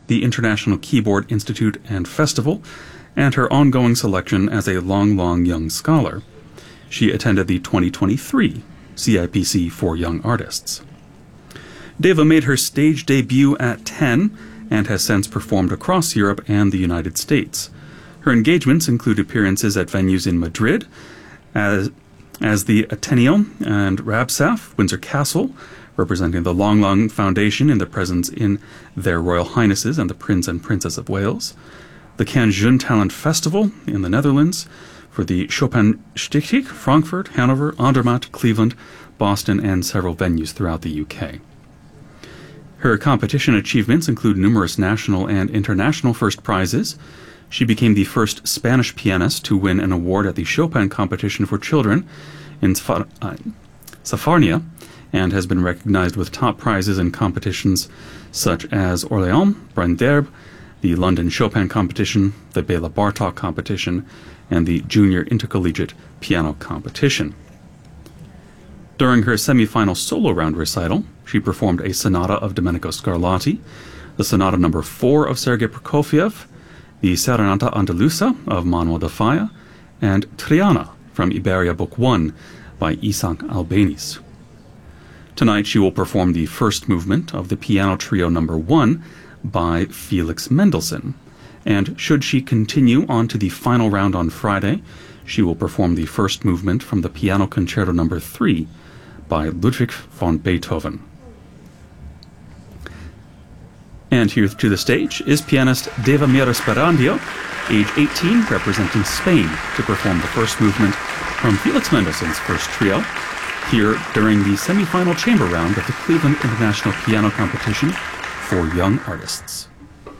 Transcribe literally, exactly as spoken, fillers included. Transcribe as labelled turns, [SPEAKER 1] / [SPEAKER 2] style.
[SPEAKER 1] the International Keyboard Institute and Festival, and her ongoing selection as a Long Long Young Scholar. She attended the twenty twenty-three C I P C for Young Artists. Deva made her stage debut at ten and has since performed across Europe and the United States. Her engagements include appearances at venues in Madrid, as, as the Athenaeum and Rabsaf, Windsor Castle, representing the Long Long Foundation in the presence in Their Royal Highnesses and the Prince and Princess of Wales, the Cannes Jeune Talent Festival in the Netherlands, for the Chopin Stichting, Frankfurt, Hanover, Andermatt, Cleveland, Boston, and several venues throughout the U K. Her competition achievements include numerous national and international first prizes. She became the first Spanish pianist to win an award at the Chopin Competition for Children in Safarnia, and has been recognized with top prizes in competitions such as Orléans, Brand-Derb, the London Chopin Competition, the Bela Bartok Competition, and the Junior Intercollegiate Piano Competition. During her semi-final solo round recital, she performed a sonata of Domenico Scarlatti, the sonata number four of Sergei Prokofiev, the Serenata Andalusa of Manuel de Falla, and Triana from Iberia Book one by Isaac Albéniz. Tonight she will perform the first movement of the Piano Trio number one by Felix Mendelssohn, and should she continue on to the final round on Friday, she will perform the first movement from the Piano Concerto number three by Ludwig von Beethoven. And here to the stage is pianist Deva Miras-Barrandio, age eighteen, representing Spain, to perform the first movement from Felix Mendelssohn's first trio, here during the semi-final chamber round of the Cleveland International Piano Competition for Young Artists.